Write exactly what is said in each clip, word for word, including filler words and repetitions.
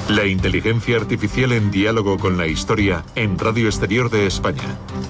La inteligencia artificial en diálogo con la historia en Radio Exterior de España.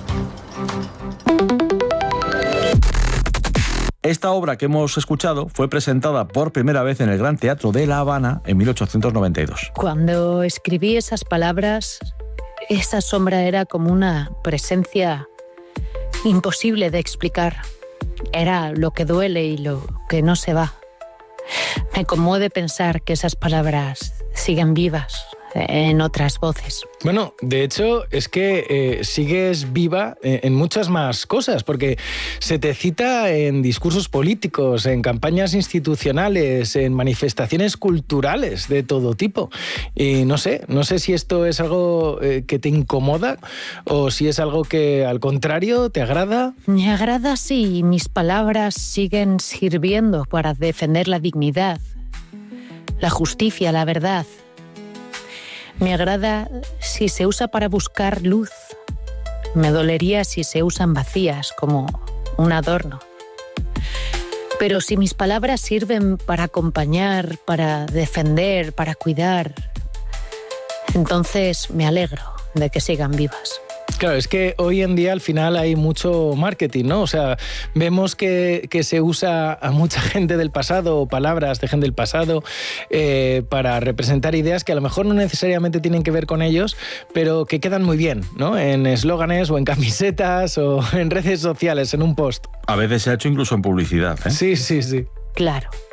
Esta obra que hemos escuchado fue presentada por primera vez en el Gran Teatro de La Habana en mil ochocientos noventa y dos. Cuando escribí esas palabras, esa sombra era como una presencia imposible de explicar. Era lo que duele y lo que no se va. Me conmueve pensar que esas palabras siguen vivas en otras voces. Bueno, de hecho, es que eh, sigues viva en, en muchas más cosas, porque se te cita en discursos políticos, en campañas institucionales, en manifestaciones culturales de todo tipo. Y no sé, no sé si esto es algo eh, que te incomoda o si es algo que, al contrario, te agrada. Me agrada si mis palabras siguen sirviendo para defender la dignidad, la justicia, la verdad. Me agrada si se usa para buscar luz. Me dolería si se usan vacías como un adorno. Pero si mis palabras sirven para acompañar, para defender, para cuidar, entonces me alegro de que sigan vivas. Claro, es que hoy en día al final hay mucho marketing, ¿no? O sea, vemos que, que se usa a mucha gente del pasado o palabras de gente del pasado eh, para representar ideas que a lo mejor no necesariamente tienen que ver con ellos, pero que quedan muy bien, ¿no? En eslóganes o en camisetas o en redes sociales, en un post. A veces se ha hecho incluso en publicidad, ¿eh? Sí, sí, sí. Claro.